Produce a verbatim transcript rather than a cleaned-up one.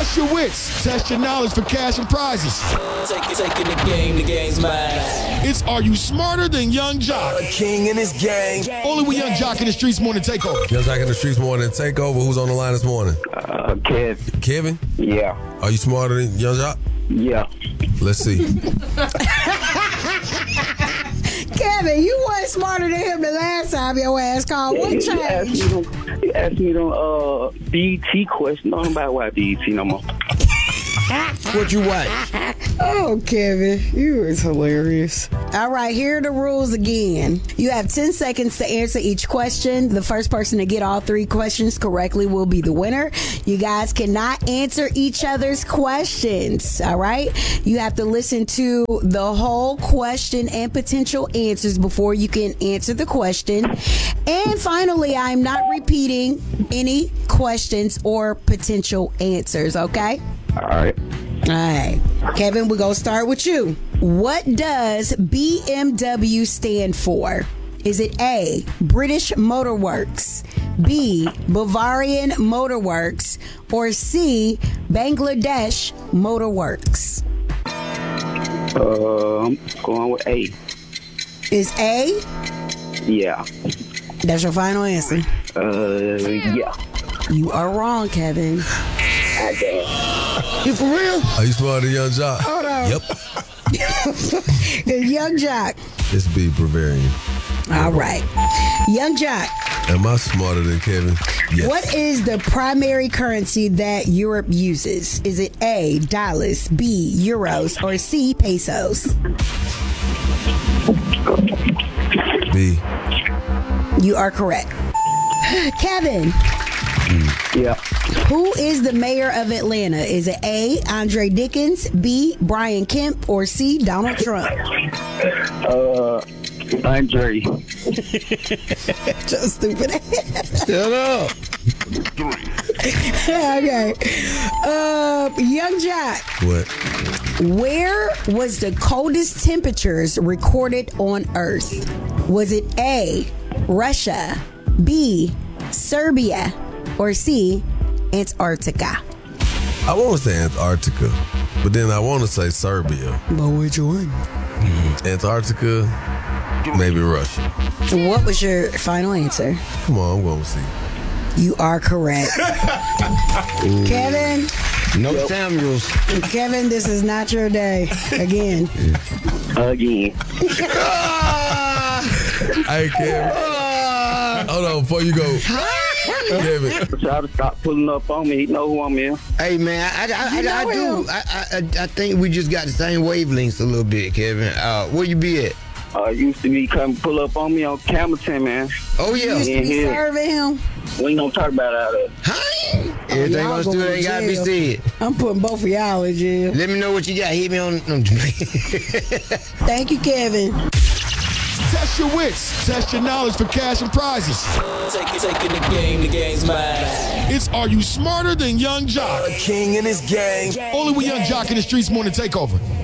Test your wits. Test your knowledge for cash and prizes. Take it, taking the game, the game's mine. It's Are You Smarter Than Young Jock? A king in his gang. Only with Young Jock in the Streets Morning Takeover. Young Jock in the Streets Morning Takeover. Who's on the line this morning? Uh, Kev. Kevin? Yeah. Are you smarter than Young Jock? Yeah. Let's see. Kevin, you weren't smarter than him the last time your ass called. What He asked changed? me them, he asked me them uh, B E T question. I don't about why B E T no more. What you watch? Oh, Kevin, you is hilarious. All right, here are the rules again. You have ten seconds to answer each question. The first person to get all three questions correctly will be the winner. You guys cannot answer each other's questions, all right? You have to listen to the whole question and potential answers before you can answer the question. And finally, I'm not repeating any questions or potential answers, okay? All right. All right. Kevin, we're going to start with you. What does B M W stand for? Is it A, British Motor Works, B, Bavarian Motor Works, or C, Bangladesh Motor Works? Uh, I'm going with A. Is A? Yeah. That's your final answer? Uh, yeah. You are wrong, Kevin. You for real? Are you smarter than Young Jock? Hold on. Yep. Young Jock. It's B, Bavarian. All right. Young Jock. Am I smarter than Kevin? Yes. What is the primary currency that Europe uses? Is it A, dollars, B, euros, or C, pesos? B. You are correct. Kevin. Yeah. Who is the mayor of Atlanta? Is it A, Andre Dickens, B, Brian Kemp, or C, Donald Trump? Uh, Andre. Just stupid. Shut up. Okay. Uh, Young Jock. What? Where was the coldest temperatures recorded on Earth? Was it A, Russia, B, Serbia, or C, Antarctica? I want to say Antarctica, but then I want to say Serbia. But which one? Antarctica, maybe Russia. What was your final answer? Come on, I'm going to see. You are correct. Kevin, No Samuels. Kevin, this is not your day. Again. Again. Hey, Kevin. Hold on, before you go. Kevin. Try to stop pulling up on me. He know who I'm in. Hey man, I, I, I, You I, know I do. him. I, I I think we just got the same wavelengths a little bit, Kevin. Uh, where you be at? Uh, used to be come pull up on me on Campbellton, man. Oh yeah. Used to be Yeah. serving him. We ain't gonna talk about all that. Hi. Everything y'all on going still to ain't gotta be jail. said. I'm putting both of y'all in jail. Let me know what you got. Hit me on. on Thank you, Kevin. Test your wits. Test your knowledge for cash and prizes. Take it, taking the game, the game's mine. It's Are You Smarter Than Young Jock? A king in his gang. Only with Young Jock in the Streets Morning Takeover.